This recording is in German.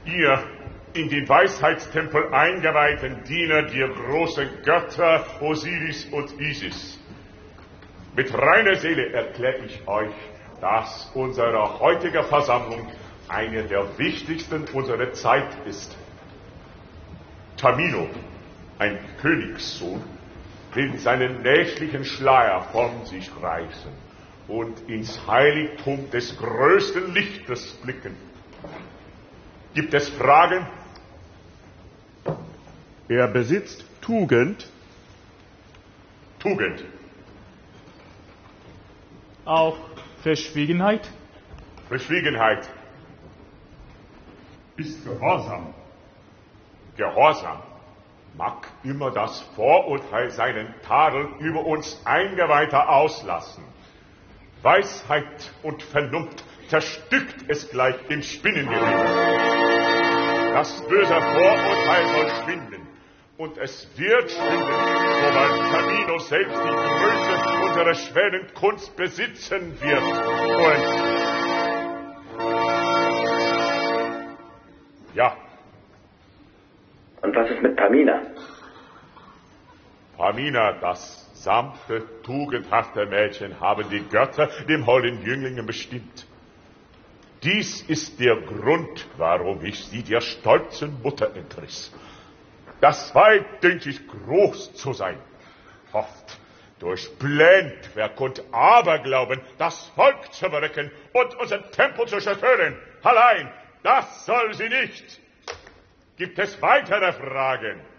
Ihr in den Weisheitstempel eingeweihten Diener der großen Götter Osiris und Isis. Mit reiner Seele erkläre ich euch, dass unsere heutige Versammlung eine der wichtigsten unserer Zeit ist. Tamino, ein Königssohn, will seinen nächtlichen Schleier von sich reißen und ins Heiligtum des größten Lichtes blicken. Gibt es Fragen? Er besitzt Tugend. Tugend. Auch Verschwiegenheit? Verschwiegenheit. Ist Gehorsam. Gehorsam mag immer das Vorurteil seinen Tadel über uns Eingeweihter auslassen. Weisheit und Vernunft zerstückt es gleich im Spinnengewebe. Das böse Vorurteil soll schwinden, und es wird schwinden, sobald Tamino selbst die Größe unserer schweren Kunst besitzen wird. Und ja. Und was ist mit Pamina? Pamina, das sanfte, tugendhafte Mädchen, haben die Götter dem holden Jünglingen bestimmt. Dies ist der Grund, warum ich sie der stolzen Mutter entriss. Das Weib dünkt sich groß zu sein, hofft durch Blendwerk und Aberglauben das Volk zu verrecken und unseren Tempel zu zerstören. Allein, das soll sie nicht. Gibt es weitere Fragen?